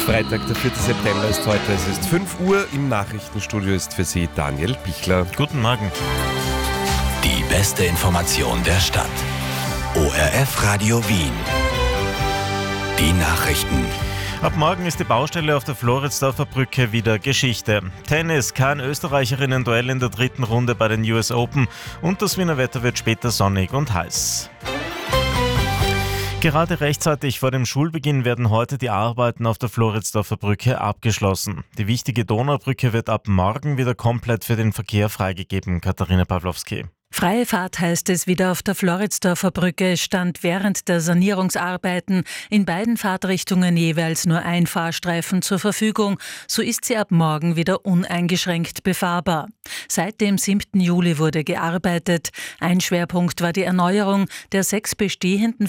Freitag, der 4. September ist heute. Es ist 5 Uhr. Im Nachrichtenstudio ist für Sie Daniel Bichler. Guten Morgen. Die beste Information der Stadt. ORF Radio Wien. Die Nachrichten. Ab morgen ist die Baustelle auf der Floridsdorfer Brücke wieder Geschichte. Tennis, kein Österreicherinnen-Duell in der dritten Runde bei den US Open und das Wiener Wetter wird später sonnig und heiß. Gerade rechtzeitig vor dem Schulbeginn werden heute die Arbeiten auf der Floridsdorfer Brücke abgeschlossen. Die wichtige Donaubrücke wird ab morgen wieder komplett für den Verkehr freigegeben. Katharina Pawlowski. Freie Fahrt heißt es wieder auf der Floridsdorfer Brücke, stand während der Sanierungsarbeiten in beiden Fahrtrichtungen jeweils nur ein Fahrstreifen zur Verfügung. So ist sie ab morgen wieder uneingeschränkt befahrbar. Seit dem 7. Juli wurde gearbeitet. Ein Schwerpunkt war die Erneuerung der 6 bestehenden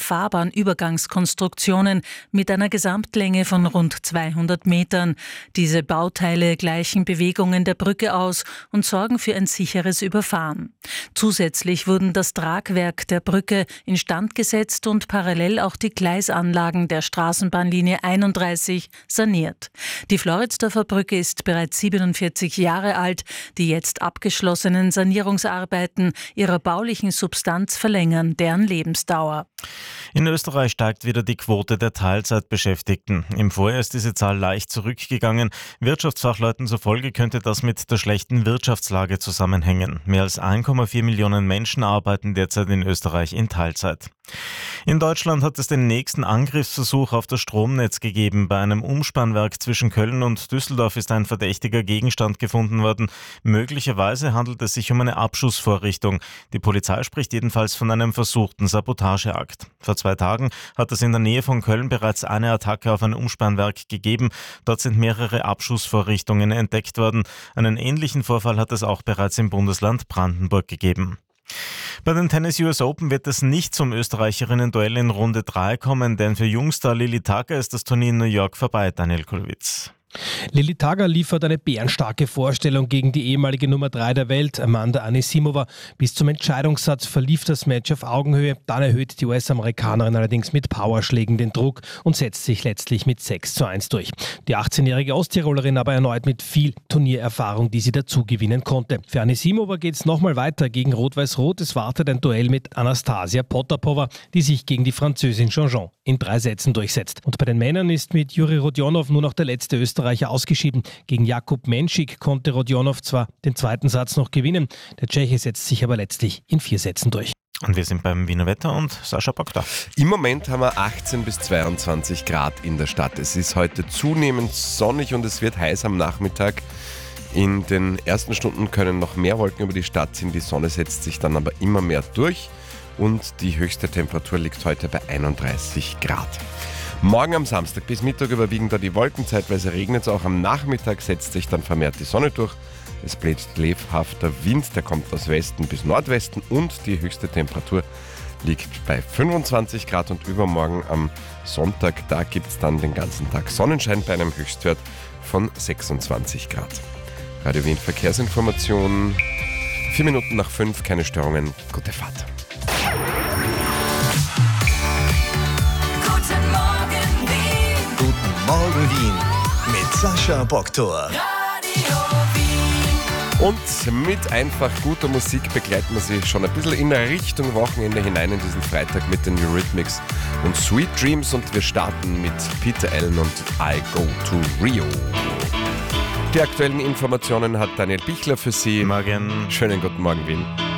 Fahrbahnübergangskonstruktionen mit einer Gesamtlänge von rund 200 Metern. Diese Bauteile gleichen Bewegungen der Brücke aus und sorgen für ein sicheres Überfahren. Zusätzlich wurden das Tragwerk der Brücke instand gesetzt und parallel auch die Gleisanlagen der Straßenbahnlinie 31 saniert. Die Floridsdorfer Brücke ist bereits 47 Jahre alt. Die jetzt abgeschlossenen Sanierungsarbeiten ihrer baulichen Substanz verlängern deren Lebensdauer. In Österreich steigt wieder die Quote der Teilzeitbeschäftigten. Im Vorjahr ist diese Zahl leicht zurückgegangen. Wirtschaftsfachleuten zufolge könnte das mit der schlechten Wirtschaftslage zusammenhängen. Mehr als 1,4 Millionen Menschen arbeiten derzeit in Österreich in Teilzeit. In Deutschland hat es den nächsten Angriffsversuch auf das Stromnetz gegeben. Bei einem Umspannwerk zwischen Köln und Düsseldorf ist ein verdächtiger Gegenstand gefunden worden. Möglicherweise handelt es sich um eine Abschussvorrichtung. Die Polizei spricht jedenfalls von einem versuchten Sabotageakt. Vor 2 Tagen hat es in der Nähe von Köln bereits eine Attacke auf ein Umspannwerk gegeben. Dort sind mehrere Abschussvorrichtungen entdeckt worden. Einen ähnlichen Vorfall hat es auch bereits im Bundesland Brandenburg gegeben. Bei den Tennis US Open wird es nicht zum Österreicherinnen-Duell in Runde 3 kommen, denn für Jungstar Lili Tagger ist das Turnier in New York vorbei. Daniel Kulowitz. Lili Tagger liefert eine bärenstarke Vorstellung gegen die ehemalige Nummer 3 der Welt, Amanda Anisimova. Bis zum Entscheidungssatz verlief das Match auf Augenhöhe. Dann erhöht die US-Amerikanerin allerdings mit Powerschlägen den Druck und setzt sich letztlich mit 6:1 durch. Die 18-jährige Osttirolerin aber erneut mit viel Turniererfahrung, die sie dazu gewinnen konnte. Für Anisimova geht es nochmal weiter gegen Rot-Weiß-Rot. Es wartet ein Duell mit Anastasia Potapova, die sich gegen die Französin Jean-Jean in 3 Sätzen durchsetzt. Und bei den Männern ist mit Juri Rodionov nur noch der letzte Österreicher ausgeschieden. Gegen Jakub Menschik konnte Rodionov zwar den 2. Satz noch gewinnen, der Tscheche setzt sich aber letztlich in 4 Sätzen durch. Und wir sind beim Wiener Wetter und Sascha Bock da. Im Moment haben wir 18 bis 22 Grad in der Stadt. Es ist heute zunehmend sonnig und es wird heiß am Nachmittag. In den ersten Stunden können noch mehr Wolken über die Stadt ziehen. Die Sonne setzt sich dann aber immer mehr durch und die höchste Temperatur liegt heute bei 31 Grad. Morgen am Samstag bis Mittag überwiegen da die Wolken, zeitweise regnet es auch. Am Nachmittag setzt sich dann vermehrt die Sonne durch. Es bläst lebhafter Wind, der kommt aus Westen bis Nordwesten und die höchste Temperatur liegt bei 25 Grad. Und übermorgen am Sonntag, da gibt es dann den ganzen Tag Sonnenschein bei einem Höchstwert von 26 Grad. Radio Wien Verkehrsinformation, 4 Minuten nach 5, keine Störungen, gute Fahrt. Morgen Wien mit Sascha Boktor. Und mit einfach guter Musik begleiten wir Sie schon ein bisschen in Richtung Wochenende hinein in diesen Freitag mit den Eurythmics und Sweet Dreams. Und wir starten mit Peter Allen und I Go to Rio. Die aktuellen Informationen hat Daniel Bichler für Sie. Morgen. Schönen guten Morgen, Wien.